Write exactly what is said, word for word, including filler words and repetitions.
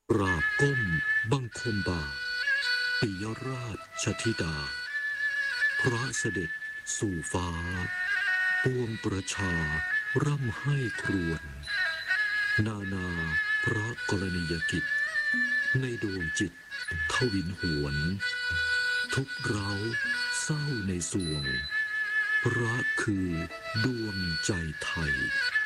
กราบก้มบังคมบาทปิยราชธิดาพระเสด็จสู่ฟ้าปวงประชาร่ำให้ครวญนานาพระกรณียกิจในดวงจิตทวินหวนทุกเราเศร้าในสวงพระคือดวงใจไทย